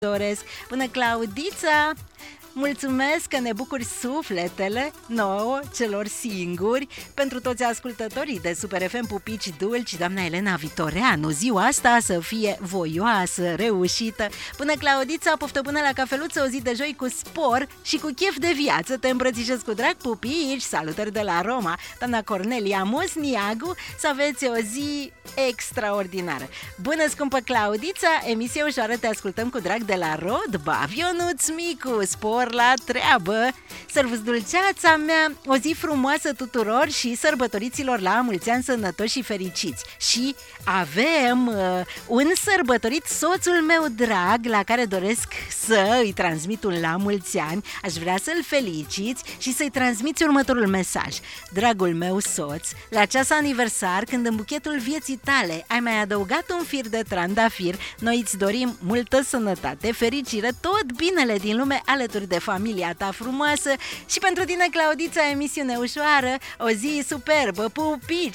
doresc. Bună, Claudița! Mulțumesc că ne bucuri sufletele nouă, celor singuri, pentru toți ascultătorii de Super FM, pupici dulci, doamna Elena Vitoreanu. Ziua asta să fie voioasă, reușită. Bună, Claudița, poftă bună la cafeluță, o zi de joi cu spor și cu chef de viață. Te îmbrățișez cu drag, pupici, salutări de la Roma. Doamna Cornelia Mosniagu, să aveți o zi extraordinară. Bună, scumpă Claudița, emisie ușoară, te ascultăm cu drag de la Rodba. Ionuț Micu, spor la treabă. Servus dulceața mea, o zi frumoasă tuturor și sărbătoriților la mulți ani sănătoși și fericiți. Și avem un sărbătorit, soțul meu drag, la care doresc să îi transmit un la mulți ani. Aș vrea să-l feliciți și să-i transmiți următorul mesaj. Dragul meu soț, la ceas aniversar, când în buchetul vieții tale ai mai adăugat un fir de trandafir, noi îți dorim multă sănătate, fericire, tot binele din lume alături de familia ta frumoasă. Și pentru tine, Claudița, emisiune ușoară, o zi superbă, pupici,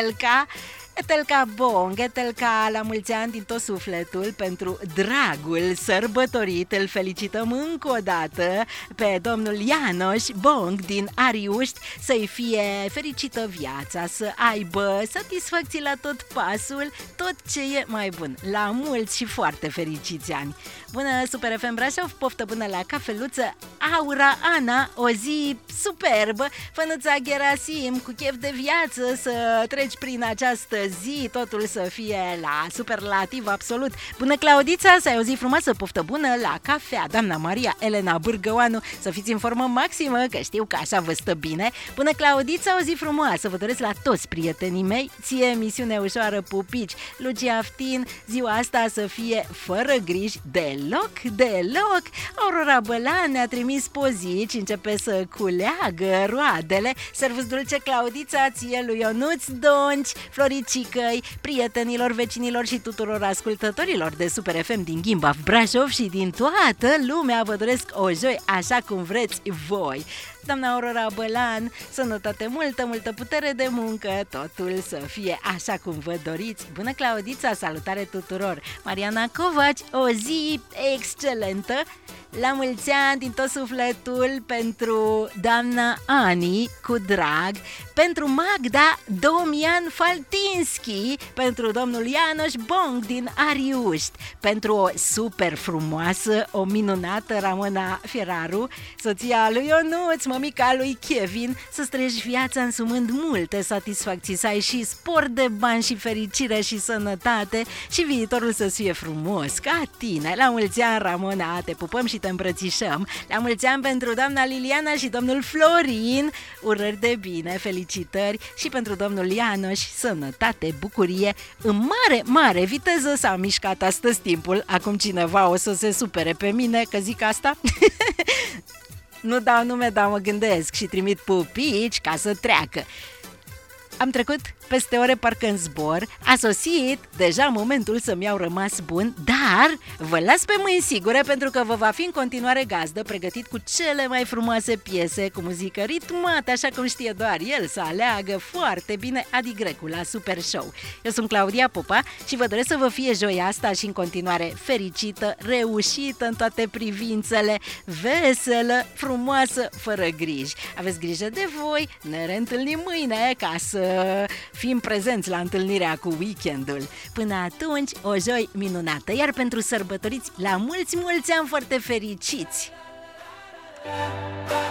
Etelca Bong, Etelca, la mulți ani din tot sufletul pentru dragul sărbătorit. Îl felicităm încă o dată pe domnul Ianoș Bong din Ariuști, să-i fie fericită viața, să aibă satisfacții la tot pasul, tot ce e mai bun. La mulți și foarte fericiți ani. Bună, Super FM Brașov, poftă bună la cafeluță, Aura Ana, o zi superbă, Fănuța Gerasim, cu chef de viață să treci prin această zi, totul să fie la superlativ absolut. Bună, Claudița, să ai o zi frumoasă, poftă bună la cafea, doamna Maria Elena Bârgăoanu, să fiți în formă maximă, că știu că așa vă stă bine. Bună, Claudița, o zi frumoasă, vă doresc la toți prietenii mei, ție emisiune ușoară, pupici. Lucia Aftin, ziua asta să fie fără griji deloc. Aurora Bălan ne-a trimis pozici, începe să culeagă roadele. Servus dulce, Claudița, ție lui Ionuț Donci, Floricicăi, prietenilor, vecinilor și tuturor ascultătorilor de Super FM din Ghimbaf, Brașov și din toată lumea. Vă doresc o joi așa cum vreți voi. Doamna Aurora Bălan, sănătate multă putere de muncă, totul să fie așa cum vă doriți. Bună, Claudița, salutare tuturor. Mariana Covaci, o zi excelentă, la mulți ani din tot sufletul pentru doamna Ani, cu drag, pentru Magda Domian Faltinski, pentru domnul Ianoș Bong din Ariuști, pentru o super frumoasă, o minunată Ramona Feraru, soția lui Ionuț, mămica lui Kevin, să-ți trăiești viața însumând multe satisfacții, să ai și spor de bani și fericire și sănătate și viitorul să fie frumos ca tine. La mulți ani, Ramona, te pupăm și te îmbrățișăm. La mulți ani pentru doamna Liliana și domnul Florin, urări de bine, felicitări, și pentru domnul Ianoș, sănătate, bucurie. În mare viteză s-a mișcat astăzi timpul. Acum cineva o să se supere pe mine că zic asta. Nu dau nume, dar mă gândesc și trimit pupici ca să treacă. Am trecut peste ore parcă în zbor, a sosit deja momentul să-mi iau rămas bun, dar vă las pe mâini sigure pentru că vă va fi în continuare gazdă, pregătit cu cele mai frumoase piese, cu muzică ritmată, așa cum știe doar el să aleagă foarte bine, Adi Grecu la Super Show. Eu sunt Claudia Popa și vă doresc să vă fie joia asta și în continuare fericită, reușită în toate privințele, veselă, frumoasă, fără griji. Aveți grijă de voi, ne reîntâlnim mâine ca să fim prezenți la întâlnirea cu weekendul. Până atunci, o joi minunată, iar pentru sărbătoriți, la mulți ani foarte fericiți!